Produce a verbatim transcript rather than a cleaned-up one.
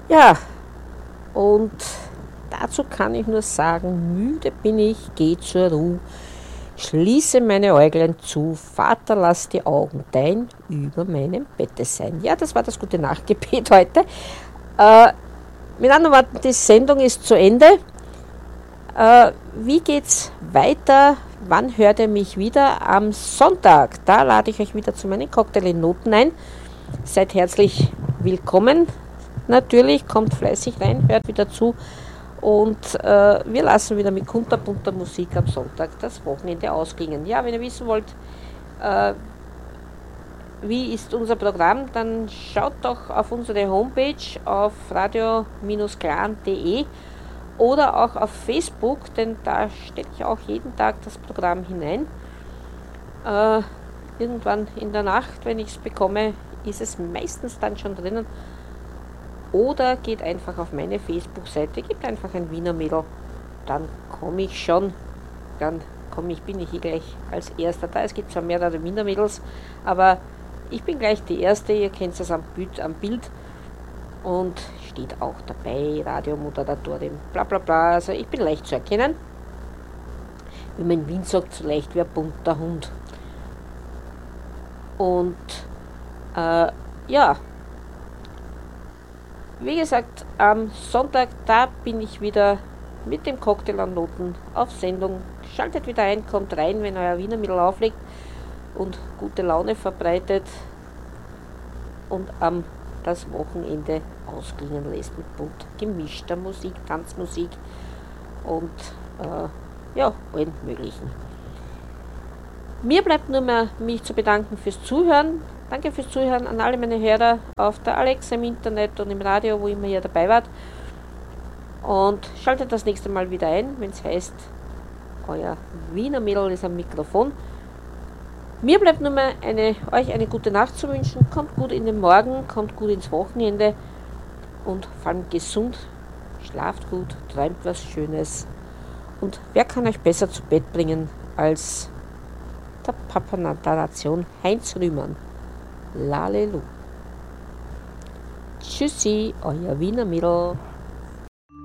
Ja, und dazu kann ich nur sagen, müde bin ich, geh zur Ruhe, schließe meine Äuglein zu, Vater, lass die Augen dein über meinem Bette sein. Ja, das war das gute Nachtgebet heute. Äh, mit anderen Worten, die Sendung ist zu Ende. Äh, wie geht's weiter? Wann hört ihr mich wieder? Am Sonntag. Da lade ich euch wieder zu meinen Cocktail in Noten ein. Seid herzlich willkommen. Natürlich, kommt fleißig rein, hört wieder zu. Und äh, wir lassen wieder mit kunterbunter Musik am Sonntag das Wochenende ausklingen. Ja, wenn ihr wissen wollt, äh, wie ist unser Programm, dann schaut doch auf unsere Homepage auf radio Bindestrich clan punkt de oder auch auf Facebook, denn da stelle ich auch jeden Tag das Programm hinein. Äh, irgendwann in der Nacht, wenn ich es bekomme, ist es meistens dann schon drinnen. Oder geht einfach auf meine Facebook-Seite, gebt einfach ein Wiener Mädel, dann komme ich schon, dann komme ich, bin ich hier gleich als Erster da. Es gibt zwar mehrere Wiener Mädels, aber ich bin gleich die Erste, ihr kennt es am Bild, am Bild und steht auch dabei, Radiomoderatorin, bla bla bla, also ich bin leicht zu erkennen. Wie man in Wien sagt, so leicht wie ein bunter Hund. Und äh, ja, wie gesagt, am Sonntag, da bin ich wieder mit dem Cocktail an Noten auf Sendung. Schaltet wieder ein, kommt rein, wenn euer Wiener Mittel auflegt und gute Laune verbreitet und am das Wochenende ausklingen lässt mit bunt gemischter Musik, Tanzmusik und äh, ja, allen möglichen. Mir bleibt nur mehr, mich zu bedanken fürs Zuhören. Danke fürs Zuhören an alle meine Hörer auf der Alexa, im Internet und im Radio, wo immer ihr dabei wart. Und schaltet das nächste Mal wieder ein, wenn es heißt, euer Wiener Mädel ist am Mikrofon. Mir bleibt nur mehr eine, euch eine gute Nacht zu wünschen. Kommt gut in den Morgen, kommt gut ins Wochenende und vor allem gesund. Schlaft gut, träumt was Schönes. Und wer kann euch besser zu Bett bringen als der Papa der Nation Heinz Rühmann? Lalelu. Tschüssi, euer Wiener Mädel.